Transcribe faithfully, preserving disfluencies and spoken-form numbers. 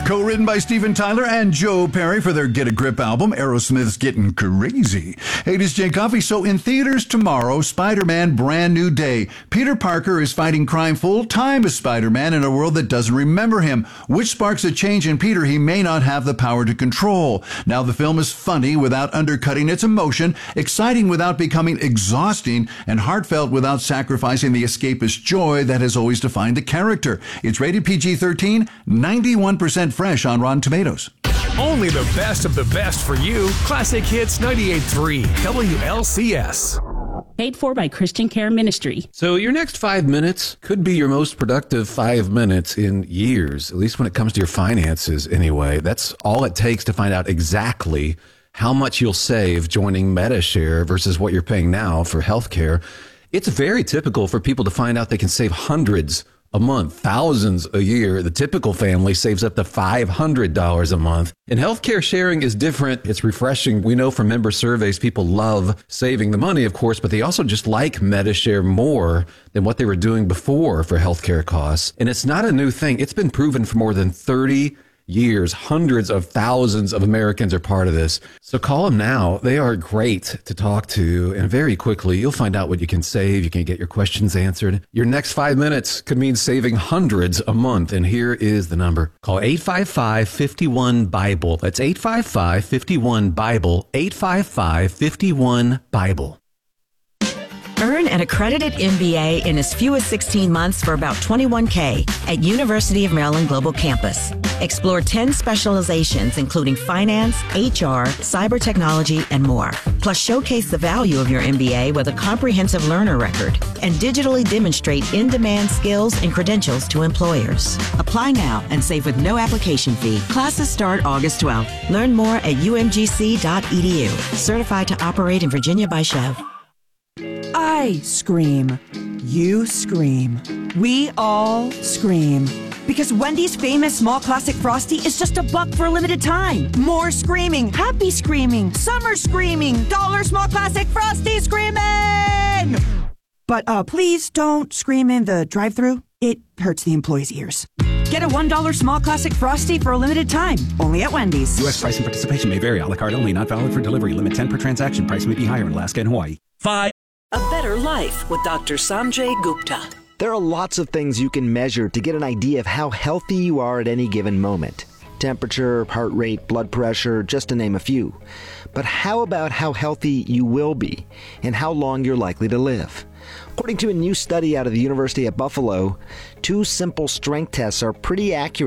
Co-written by Steven Tyler and Joe Perry for their Get a Grip album, Aerosmith's Getting Crazy. Hey, this is Jay Coffey. So in theaters tomorrow, Spider-Man Brand New Day. Peter Parker is fighting crime full-time as Spider-Man in a world that doesn't remember him, which sparks a change in Peter he may not have the power to control. Now, the film is funny without undercutting its emotion, exciting without becoming exhausting, and heartfelt without sacrificing the escapist joy that has always defined the character. It's rated P G thirteen, ninety-one percent fresh on Rotten Tomatoes. Only the best of the best for you. Classic Hits ninety-eight point three W L C S. Paid for by Christian Care Ministry. So your next five minutes could be your most productive five minutes in years, at least when it comes to your finances anyway. That's all it takes to find out exactly how much you'll save joining MediShare versus what you're paying now for healthcare. It's very typical for people to find out they can save hundreds a month, thousands a year. The typical family saves up to five hundred dollars a month. And healthcare sharing is different. It's refreshing. We know from member surveys, people love saving the money, of course, but they also just like MediShare more than what they were doing before for healthcare costs. And it's not a new thing. It's been proven for more than thirty years. Hundreds of thousands of Americans are part of this. So call them now. They are great to talk to. And very quickly, you'll find out what you can save. You can get your questions answered. Your next five minutes could mean saving hundreds a month. And here is the number. Call eight five five, five one, BIBLE. That's eight five five, five one, BIBLE. eight five five, five one, BIBLE. Earn an accredited M B A in as few as sixteen months for about twenty-one K at University of Maryland Global Campus. Explore ten specializations, including finance, H R, cyber technology, and more. Plus, showcase the value of your M B A with a comprehensive learner record and digitally demonstrate in-demand skills and credentials to employers. Apply now and save with no application fee. Classes start August twelfth. Learn more at U M G C dot E D U. Certified to operate in Virginia by Chev. I scream. You scream. We all scream. Because Wendy's famous small classic Frosty is just a buck for a limited time. More screaming, happy screaming, summer screaming, dollar small classic Frosty screaming! But uh, please don't scream in the drive-thru. It hurts the employees' ears. Get a one dollar small classic Frosty for a limited time. Only at Wendy's. U S price and participation may vary. A la carte only. Not valid for delivery. Limit ten per transaction. Price may be higher in Alaska and Hawaii. Five. A Better Life with Doctor Sanjay Gupta. There are lots of things you can measure to get an idea of how healthy you are at any given moment. Temperature, heart rate, blood pressure, just to name a few. But how about how healthy you will be and how long you're likely to live? According to a new study out of the University at Buffalo, two simple strength tests are pretty accurate